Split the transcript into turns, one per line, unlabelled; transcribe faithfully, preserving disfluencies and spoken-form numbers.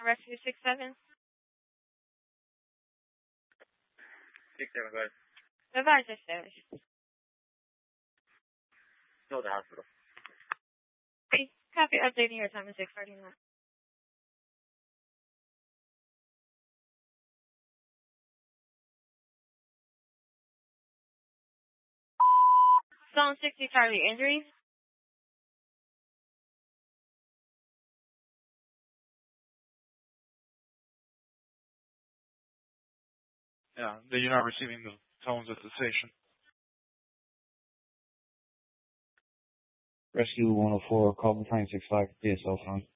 Rescue six seven.
six seven, go ahead.
Advise this service.
Still at the hospital.
Okay, copy. Updating your time at six thirty-nine. Zone sixty, Charlie, injuries?
Yeah, you're not receiving the tones at the station.
Rescue one oh four, call behind six five, D S L phone.